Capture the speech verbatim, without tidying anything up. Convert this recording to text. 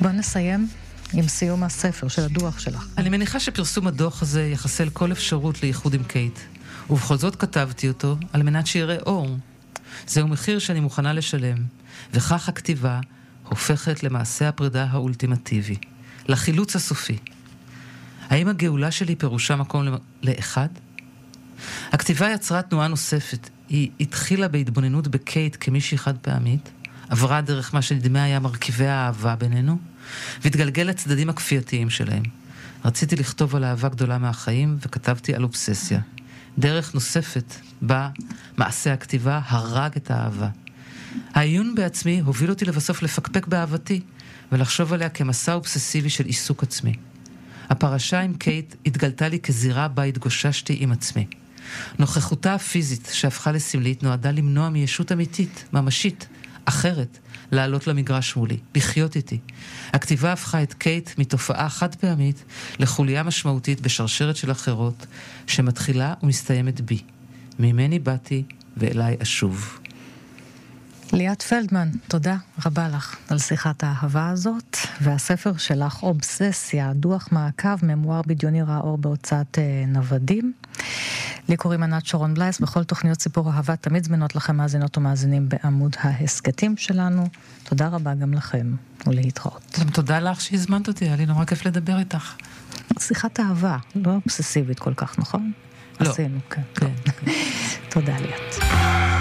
בוא נסיים עם סיום הספר של הדוח שלך. אני מניחה שפרסום הדוח הזה יחסל כל אפשרות לייחוד עם קייט, ובכל זאת כתבתי אותו על מנת שיראה אור. זהו מחיר שאני מוכנה לשלם, וכך הכתיבה הופכת למעשה הפרידה האולטימטיבי, לחילוץ הסופי. האם הגאולה שלי פירושה מקום לאחד? הכתיבה יצרה תנועה נוספת. היא התחילה בהתבוננות בקייט כמישהי חד פעמית, עברה דרך מה שנדמה היה מרכיבי האהבה בינינו, והתגלגל לצדדים הכפייתיים שלהם. רציתי לכתוב על אהבה גדולה מהחיים, וכתבתי על אובססיה. דרך נוספת בה מעשה הכתיבה הרג את האהבה. העיון בעצמי הוביל אותי לבסוף לפקפק באהבתי, ולחשוב עליה כמסע אובססיבי של עיסוק עצמי. הפרשה עם קייט התגלתה לי כזירה בה התגוששתי עם עצמי. נוכחותה הפיזית שהפכה לסמלית נועדה למנוע מישות אמיתית, ממשית, אחרת, לעלות למגרש מולי, לחיות איתי. הכתיבה הפכה את קייט מתופעה חד פעמית לחוליה משמעותית בשרשרת של אחרות, שמתחילה ומסתיימת בי. ממני באתי ואליי אשוב. ליאת פלדמן, תודה רבה לך על שיחת האהבה הזאת, והספר שלך אובססיה, דוח מעקב, ממואר בדיוני ראה אור בהוצאת נוודים. לי קוראים ענת שרון בלייס, בכל תוכניות סיפור אהבה תמיד זמינות לכם מאזינות ומאזינים בעמוד ההסקטים שלנו. תודה רבה גם לכם, ולהתראות. גם תודה לך שהזמנת אותי, היה לי נורא כיף לדבר איתך. שיחת אהבה, לא אובססיבית כל כך, נכון? לא. עשינו, כן. כן, כן. תודה ליאת.